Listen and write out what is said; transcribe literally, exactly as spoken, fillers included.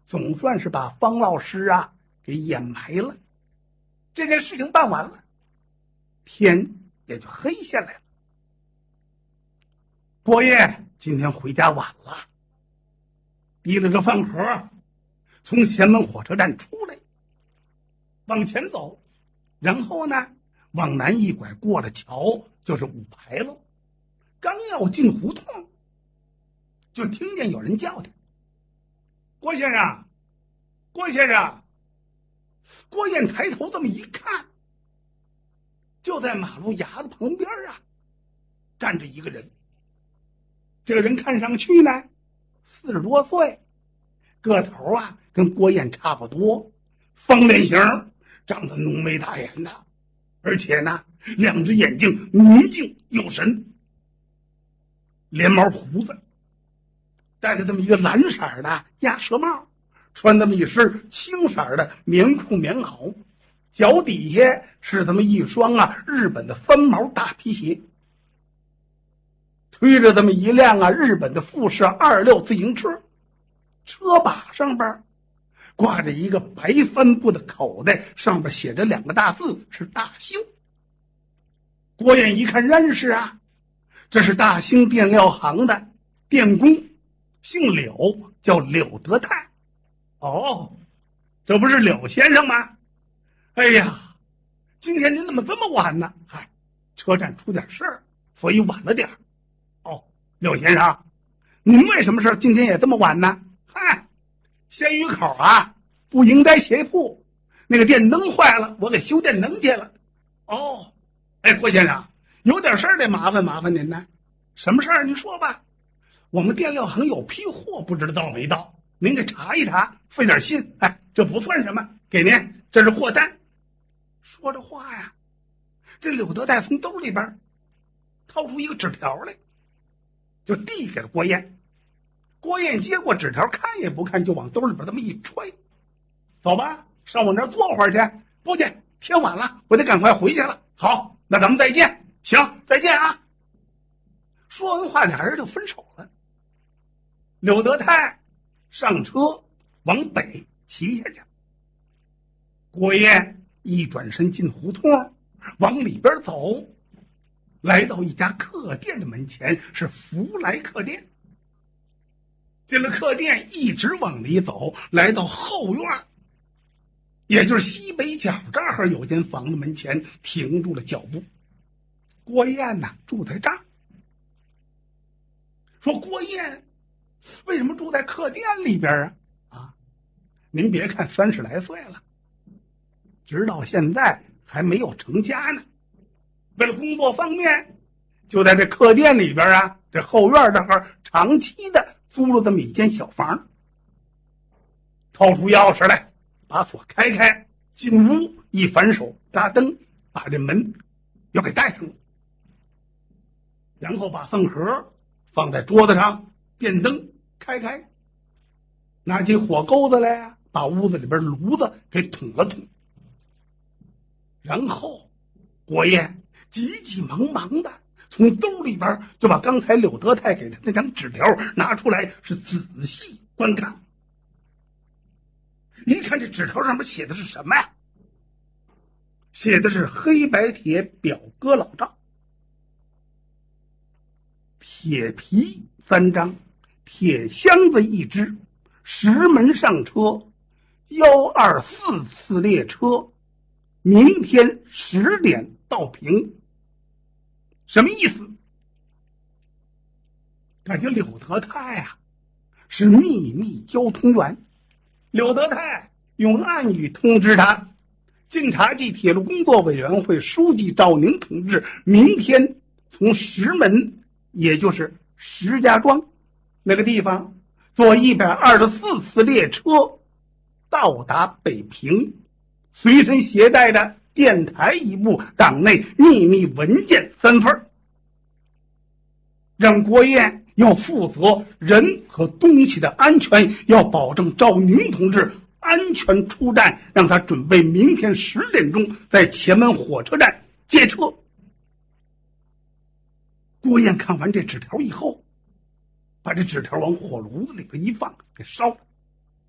总算是把方老师啊给掩埋了。这件事情办完了，天也就黑下来了。郭燕今天回家晚了，提了个饭盒，从前门火车站出来，往前走，然后呢往南一拐，过了桥就是五牌楼。刚要进胡同，就听见有人叫他：“郭先生，郭先生！”郭燕抬头这么一看，就在马路牙子旁边啊站着一个人。这个人看上去呢四十多岁，个头啊跟郭燕差不多，方脸型，长得浓眉大眼的，而且呢两只眼睛宁静有神，连毛胡子，戴着这么一个蓝色的鸭舌帽，穿这么一身青色的棉裤棉袄，脚底下是这么一双啊日本的翻毛大皮鞋，推着这么一辆啊日本的富士二六自行车，车把上边挂着一个白帆布的口袋，上边写着两个大字是大兴。郭燕一看认识啊，这是大兴电料行的电工，姓柳，叫柳德泰。哦，这不是柳先生吗？哎呀，今天您怎么这么晚呢？嗨，车站出点事儿，所以晚了点。哦，柳先生，您为什么事今天也这么晚呢？嗨，鲜鱼口啊不应该斜铺，那个电灯坏了，我给修电灯去了。哦，哎，郭先生，有点事儿得麻烦麻烦您呢。什么事儿？您说吧。我们电料行有批货，不知道到没到，您给查一查，费点心。哎，这不算什么，给您，这是货单。说着话呀，这柳德泰从兜里边掏出一个纸条来，就递给了郭燕。郭燕接过纸条，看也不看，就往兜里边这么一揣。走吧，上我那儿坐会儿去。不去，天晚了，我得赶快回去了。好，那咱们再见。行，再见啊。说完话，俩人就分手了。柳德泰上车往北骑下去。郭燕一转身进胡同，往里边走，来到一家客店的门前，是福来客店。进了客店，一直往里走，来到后院，也就是西北角这儿有间房子，门前停住了脚步。郭燕呢住在这儿。说郭燕为什么住在客店里边啊？啊，您别看三十来岁了，直到现在还没有成家呢。为了工作方便，就在这客店里边啊，这后院这儿长期的租了这么一间小房。掏出钥匙来，把锁开开，进屋一反手扎灯，把这门又给带上了，然后把饭盒放在桌子上，电灯开开，拿起火钩子来呀，把屋子里边炉子给捅了捅。然后郭燕急急忙忙的从兜里边就把刚才柳德泰给他那张纸条拿出来，是仔细观看。一看这纸条上面写的是什么呀？写的是黑白铁表哥老赵，铁皮三张，铁箱子一只，石门上车，幺二四次列车，明天十点到平。什么意思？感觉柳德泰啊是秘密交通员。柳德泰用暗语通知他，晋察冀铁路工作委员会书记赵宁同志明天从石门，也就是石家庄那个地方，坐一百二十四次列车到达北平，随身携带着电台一部，党内秘密文件三份，让郭燕要负责人和东西的安全，要保证赵宁同志安全出站，让他准备明天十点钟在前门火车站接车。郭燕看完这纸条以后，把这纸条往火炉子里边一放，给烧了。